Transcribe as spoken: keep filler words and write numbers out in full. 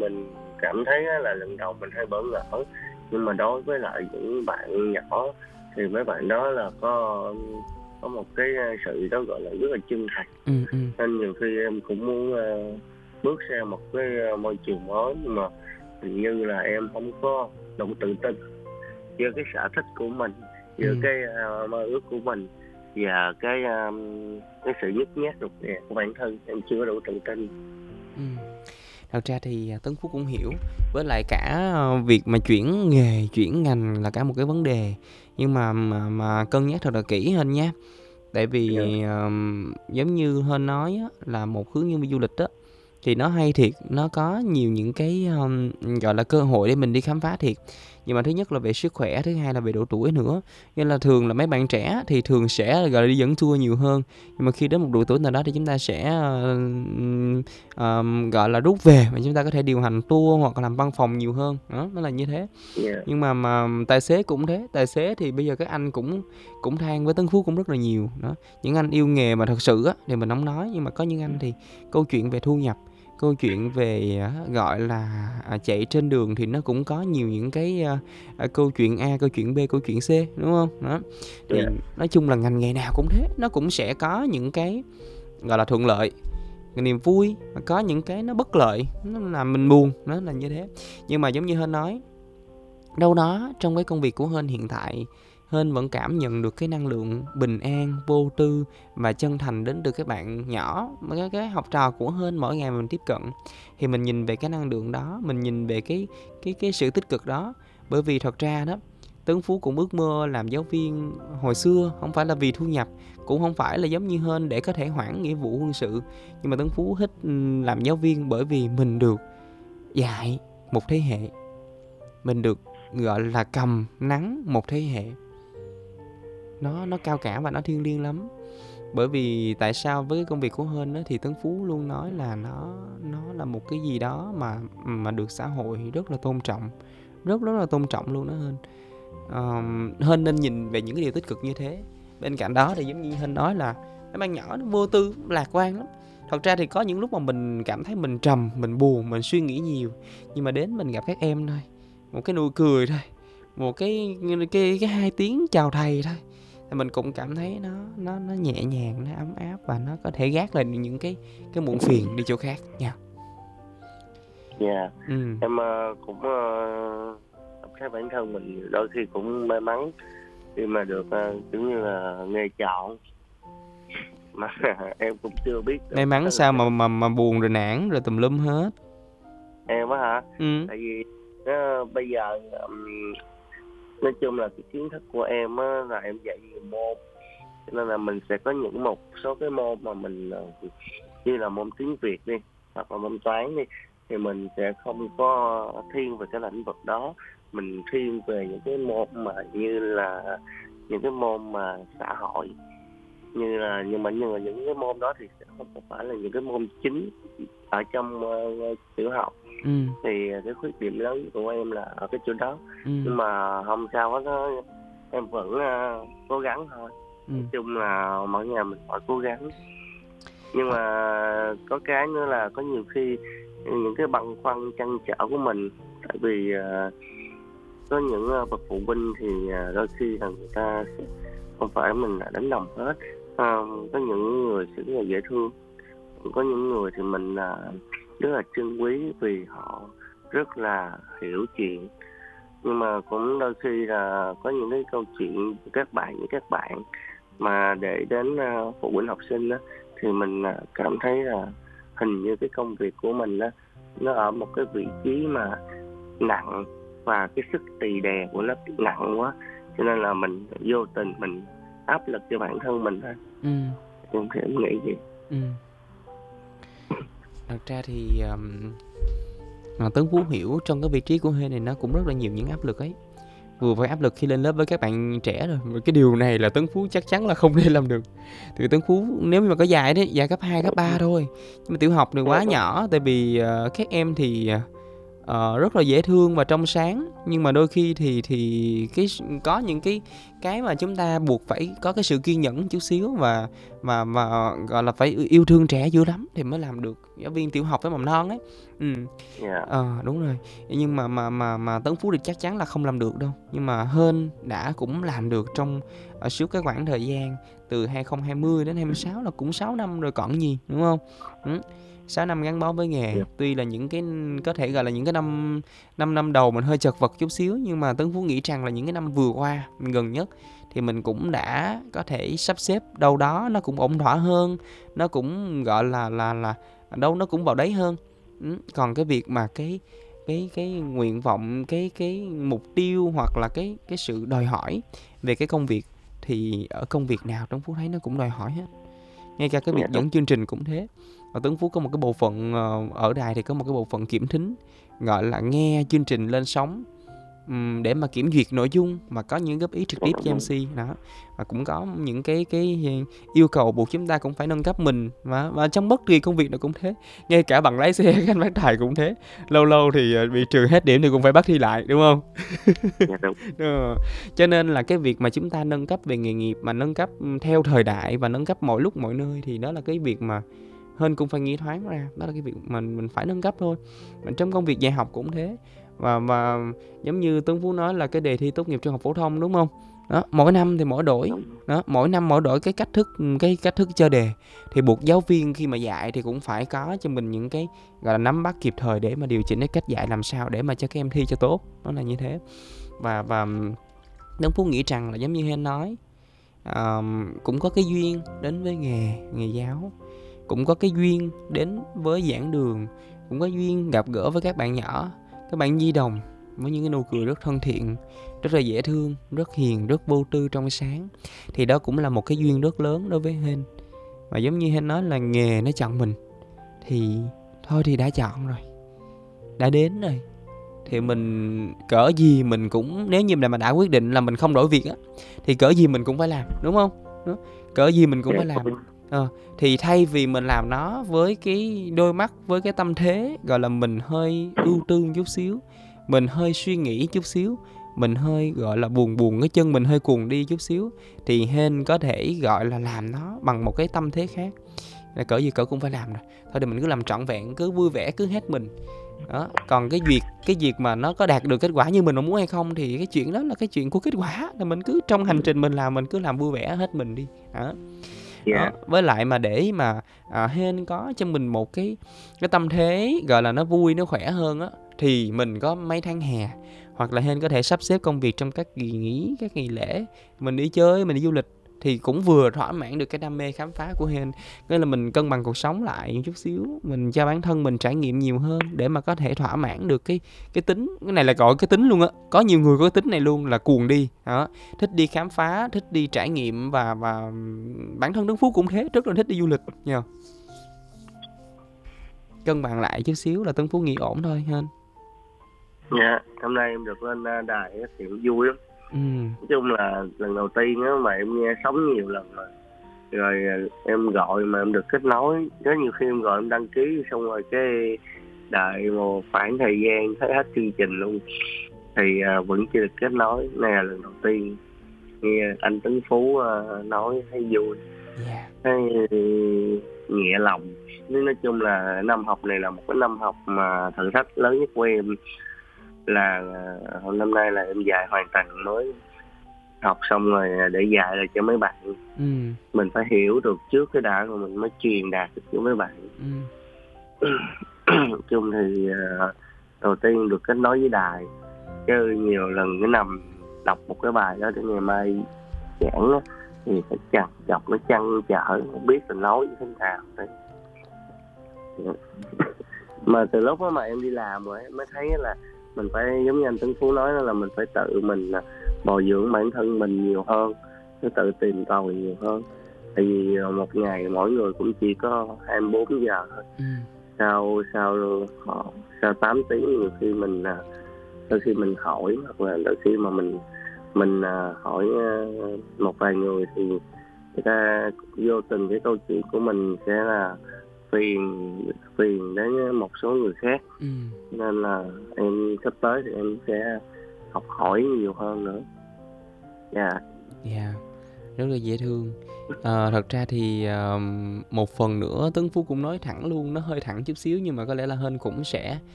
mình cảm thấy á là lần đầu mình hơi bỡ ngỡ, nhưng mà đối với lại những bạn nhỏ thì mấy bạn đó là có có một cái sự đó gọi là rất là chân thành, Ừ, ừ, nên nhiều khi em cũng muốn ờ, bước sang một cái ờ, môi trường mới, nhưng mà hình như là em không có đủ tự tin giữa cái sở thích của mình, ừ, giữa cái ờ, mơ ước của mình và cái ờ, cái sự nhút nhát rụt rè của bản thân, em chưa có đủ tự tin. ừ. Thật ra thì à, Tấn Phú cũng hiểu, với lại cả ờ, việc mà chuyển nghề, chuyển ngành là cả một cái vấn đề, nhưng mà mà, mà cân nhắc thật là kỹ hơn nha. Tại Dạ, vì ờm, giống như Hên nói á, là một hướng dẫn viên du lịch á, thì nó hay thiệt, nó có nhiều những cái ờm, gọi là cơ hội để mình đi khám phá thiệt. Nhưng mà thứ nhất là về sức khỏe, thứ hai là về độ tuổi nữa. Nên là thường là mấy bạn trẻ thì thường sẽ gọi là đi dẫn tour nhiều hơn. Nhưng mà khi đến một độ tuổi nào đó thì chúng ta sẽ ờ, ờm, gọi là rút về và chúng ta có thể điều hành tour hoặc là làm văn phòng nhiều hơn. Đó, nó là như thế. dạ, Nhưng mà mà tài xế cũng thế, tài xế thì bây giờ các anh cũng cũng than với Tấn Phú cũng rất là nhiều đó. Những anh yêu nghề mà thật sự á thì mình không nói, nhưng mà có những anh thì câu chuyện về thu nhập, câu chuyện về á, gọi là à, chạy trên đường thì nó cũng có nhiều những cái à, à, câu chuyện A, câu chuyện B, câu chuyện C, đúng không? Đó. Thì dạ, nói chung là ngành nghề nào cũng thế, nó cũng sẽ có những cái gọi là thuận lợi, cái niềm vui, và có những cái nó bất lợi, nó làm mình buồn, nó là như thế. Nhưng mà giống như Hên nói, đâu đó trong cái công việc của Hên hiện tại, Hên vẫn cảm nhận được cái năng lượng bình an, vô tư và chân thành đến từ các bạn nhỏ, cái, cái học trò của Hên mỗi ngày mình tiếp cận. Thì mình nhìn về cái năng lượng đó, mình nhìn về cái cái cái sự tích cực đó. Bởi vì thật ra đó, Tấn Phú cũng ước mơ làm giáo viên hồi xưa, không phải là vì thu nhập, cũng không phải là giống như Hên để có thể hoãn nghĩa vụ quân sự. Nhưng mà Tấn Phú thích làm giáo viên bởi vì mình được dạy một thế hệ, mình được gọi là cầm nắng một thế hệ. Nó nó cao cả và nó thiêng liêng lắm. Bởi vì tại sao với cái công việc của Hên đó, thì Tấn Phú luôn nói là nó nó là một cái gì đó mà mà được xã hội rất là tôn trọng, rất rất là tôn trọng luôn đó Hên. Um, Hên nên nhìn về những cái điều tích cực như thế. Bên cạnh đó thì giống như Hên nói là mấy bạn nhỏ nó vô tư, lạc quan lắm. Thật ra thì có những lúc mà mình cảm thấy mình trầm, mình buồn, mình suy nghĩ nhiều, nhưng mà đến mình gặp các em thôi, một cái nụ cười thôi, một cái cái cái, cái hai tiếng chào thầy thôi, thì mình cũng cảm thấy nó nó nó nhẹ nhàng, nó ấm áp và nó có thể gác lại những cái cái muộn phiền đi chỗ khác nha. dạ. Ừ. Em ờ, cũng ờ, cảm thấy bản thân mình đôi khi cũng may mắn khi mà được ờ, kiểu như là nghề chọn mà em cũng chưa biết May được mắn là sao mà mà mà buồn rồi nản rồi tùm lum hết. em á hả. Ừ. Tại vì ờ, bây giờ ừm, nói chung là cái kiến thức của em á là em dạy nhiều môn, cho nên là mình sẽ có những một số cái môn mà mình ờ, như là môn tiếng Việt đi, hoặc là môn toán đi, thì mình sẽ không có thiên về cái lĩnh vực đó, mình thiên về những cái môn mà như là những cái môn mà xã hội, như là nhưng mà nhưng mà những cái môn đó thì sẽ không phải là những cái môn chính ở trong uh, tiểu học. Ừ. Thì cái khuyết điểm lớn của em là ở cái chỗ đó, Ừ. nhưng mà không sao hết đó, em vẫn uh, cố gắng thôi. Ừ. Nói chung là mỗi ngày mình phải cố gắng, nhưng mà có cái nữa là có nhiều khi những cái băn khoăn trăn trở của mình, tại vì uh, có những uh, bậc phụ huynh thì uh, đôi khi là người ta sẽ không phải mình là đánh đồng hết. Uh, có những người sẽ rất là dễ thương, có những người thì mình uh, rất là trân quý vì họ rất là hiểu chuyện, nhưng mà cũng đôi khi là có những cái câu chuyện các bạn với các bạn mà để đến uh, phụ huynh học sinh đó, thì mình uh, cảm thấy là hình như cái công việc của mình đó, nó ở một cái vị trí mà nặng, và cái sức tì đè của nó nặng quá, cho nên là mình vô tình mình áp lực cho bản thân mình thôi. Ừ. Em thì em nghĩ gì. Ừ. Thật ra thì um, mà Tấn Phú hiểu trong cái vị trí của Hên này nó cũng rất là nhiều những áp lực ấy. Vừa phải áp lực khi lên lớp với các bạn trẻ rồi, mà cái điều này là Tấn Phú chắc chắn là không thể làm được. Thì Tấn Phú nếu như mà có dạy đấy, dạy cấp hai, cấp ba thôi. Nhưng mà tiểu học thì quá nhỏ, tại vì uh, các em thì ờ, rất là dễ thương và trong sáng, nhưng mà đôi khi thì thì cái có những cái cái mà chúng ta buộc phải có cái sự kiên nhẫn chút xíu, và và và gọi là phải yêu thương trẻ dữ lắm thì mới làm được giáo viên tiểu học với mầm non ấy. Ừ. Dạ. Ờ, đúng rồi. Nhưng mà mà mà mà Tấn Phú thì chắc chắn là không làm được đâu. Nhưng mà Hên đã cũng làm được trong ở suốt cái khoảng thời gian từ hai không hai không đến hai mươi sáu, là cũng sáu năm rồi còn gì, đúng không? Ừ. sáu năm gắn bó với nghề. Dạ. Tuy là những cái có thể gọi là những cái năm năm năm đầu mình hơi chật vật chút xíu, nhưng mà Tấn Phú nghĩ rằng là những cái năm vừa qua gần nhất thì mình cũng đã có thể sắp xếp đâu đó nó cũng ổn thỏa hơn, nó cũng gọi là là là đâu nó cũng vào đấy hơn. Ừ. Còn cái việc mà cái cái cái nguyện vọng, cái cái mục tiêu hoặc là cái cái sự đòi hỏi về cái công việc thì ở công việc nào Tấn Phú thấy nó cũng đòi hỏi hết. Ngay cả cái Dạ việc đúng. dẫn chương trình cũng thế. Và Tấn Phú có một cái bộ phận ờ, ở đài thì có một cái bộ phận kiểm thính, gọi là nghe chương trình lên sóng, ừm, để mà kiểm duyệt nội dung, mà có những góp ý trực Dạ tiếp cho đúng. em xê đó. Và cũng có những cái cái yêu cầu buộc chúng ta cũng phải nâng cấp mình, và, và trong bất kỳ công việc nào cũng thế. Ngay cả bằng lái xe các anh bác tài cũng thế, lâu lâu thì ờ, bị trừ hết điểm thì cũng phải bắt thi lại, đúng không? Dạ đúng. Ờ, cho nên là cái việc mà chúng ta nâng cấp về nghề nghiệp, mà nâng cấp theo thời đại và nâng cấp mọi lúc mọi nơi, thì đó là cái việc mà Hên cũng phải nghĩ thoáng ra. Đó là cái việc mình mình phải nâng cấp thôi. Mà trong công việc dạy học cũng thế. Và và giống như Tuấn Phú nói là cái đề thi tốt nghiệp trung học phổ thông, đúng không? Đó, mỗi năm thì mỗi đổi. Đúng. Đó, mỗi năm mỗi đổi cái cách thức cái cách thức chơi đề, thì buộc giáo viên khi mà dạy thì cũng phải có cho mình những cái gọi là nắm bắt kịp thời để mà điều chỉnh cái cách dạy làm sao để mà cho các em thi cho tốt. Nó là như thế. Và và Tuấn Phú nghĩ rằng là giống như Hên nói, um, cũng có cái duyên đến với nghề nghề giáo, cũng có cái duyên đến với giảng đường, cũng có duyên gặp gỡ với các bạn nhỏ, các bạn nhi đồng với những cái nụ cười rất thân thiện, rất là dễ thương, rất hiền, rất vô tư trong sáng. Thì đó cũng là một cái duyên rất lớn đối với Hên. Và giống như Hên nói là nghề nó chọn mình, thì thôi thì đã chọn rồi, đã đến rồi, thì mình cỡ gì mình cũng, nếu như mà đã quyết định là mình không đổi việc á, thì cỡ gì mình cũng phải làm, đúng không? Đó. Cỡ gì mình cũng Dạ phải làm. đúng. Ờ, thì thay vì mình làm nó với cái đôi mắt, với cái tâm thế gọi là mình hơi ưu tư chút xíu, mình hơi suy nghĩ chút xíu, mình hơi gọi là buồn buồn cái chân mình hơi cuồng đi chút xíu, thì Hên có thể gọi là làm nó bằng một cái tâm thế khác. Là cỡ gì cỡ cũng phải làm rồi. Thôi thì mình cứ làm trọn vẹn, cứ vui vẻ, cứ hết mình. Đó. Còn cái việc cái việc mà nó có đạt được kết quả như mình muốn hay không thì cái chuyện đó là cái chuyện của kết quả. Là mình cứ trong hành trình mình làm, mình cứ làm vui vẻ hết mình đi. Đó. Dạ. Đó. Với lại mà để mà à, Hên có cho mình một cái cái tâm thế gọi là nó vui, nó khỏe hơn á, thì mình có mấy tháng hè, hoặc là Hên có thể sắp xếp công việc trong các kỳ nghỉ, các ngày lễ, mình đi chơi, mình đi du lịch, thì cũng vừa thỏa mãn được cái đam mê khám phá của Hên. Nghĩa là mình cân bằng cuộc sống lại một chút xíu, mình cho bản thân mình trải nghiệm nhiều hơn để mà có thể thỏa mãn được cái cái tính, cái này là gọi cái tính luôn á. Có nhiều người có cái tính này luôn, là cuồng đi, đó, thích đi khám phá, thích đi trải nghiệm, và và bản thân Đức Phú cũng thế, rất là thích đi du lịch nha. Cân bằng lại chút xíu là Tân Phú nghĩ ổn thôi Hên. Dạ, hôm nay em được lên à, đài thì cũng vui lắm. Ừ. Nói chung là lần đầu tiên á mà em nghe sóng nhiều lần rồi. Rồi à, em gọi mà em được kết nối. Rất nhiều khi em gọi em đăng ký xong rồi cái đợi một khoảng thời gian thấy hết chương trình luôn. Thì à, vẫn chưa được kết nối. Này là lần đầu tiên nghe anh Tấn Phú à, nói thấy vui. Yeah. Thấy nhẹ lòng. Nên nói chung là năm học này là một cái năm học mà thử thách lớn nhất của em. Là hôm năm nay là em dạy hoàn toàn mới, học xong rồi để dạy lại cho mấy bạn. Ừ. Mình phải hiểu được trước cái đã rồi mình mới truyền đạt được cho mấy bạn. Ừ. Chung thì đầu tiên được kết nối với đài, chứ nhiều lần cái nằm đọc một cái bài đó để ngày mai giảng đó, thì phải chặt chọc nó chăn trở, không biết là nói như thế nào đấy. Mà từ lúc đó mà em đi làm rồi mới thấy là mình phải giống như anh Tấn Phú nói là mình phải tự mình bồi dưỡng bản thân mình nhiều hơn, phải tự tìm tòi nhiều hơn. Tại vì một ngày mỗi người cũng chỉ có hai mươi bốn giờ thôi. Ừ. Sau sau họ sau tám tiếng nhiều khi mình đôi khi mình hỏi, hoặc là đôi khi mà mình mình hỏi một vài người thì người ta vô tình cái câu chuyện của mình sẽ là phiền phiền đến một số người khác, Ừ. nên là em sắp tới thì em sẽ học hỏi nhiều hơn nữa. Dạ. Dạ, rất là dễ thương. Ờ, thật ra thì ờ, một phần nữa Tuấn Phú cũng nói thẳng luôn, nó hơi thẳng chút xíu nhưng mà có lẽ là Hên cũng sẽ